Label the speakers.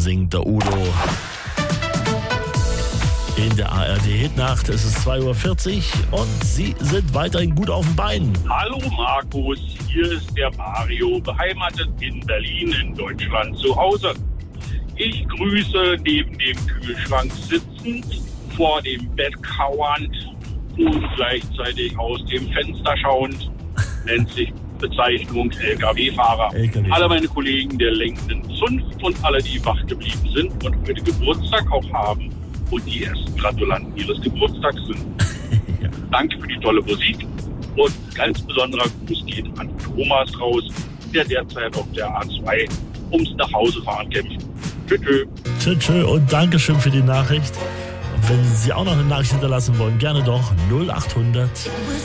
Speaker 1: singt der Udo. In der ARD-Hitnacht ist es 2:40 Uhr und Sie sind weiterhin gut auf dem Bein.
Speaker 2: Hallo Markus, hier ist der Mario, beheimatet in Berlin in Deutschland zu Hause. Ich grüße neben dem Kühlschrank sitzend, vor dem Bett kauernd und gleichzeitig aus dem Fenster schauend, nennt sich Bezeichnung LKW-Fahrer. Alle meine Kollegen der lenkenden Zunft und alle, die wach geblieben sind und heute Geburtstag auch haben und die ersten Gratulanten ihres Geburtstags sind.
Speaker 1: Ja.
Speaker 2: Danke für die tolle Musik und ganz besonderer Gruß geht an Thomas raus, der derzeit auf der A2 ums Nachhausefahren kämpft. Tschö.
Speaker 1: Tschö und Dankeschön für die Nachricht. Und wenn Sie auch noch eine Nachricht hinterlassen wollen, gerne doch 0800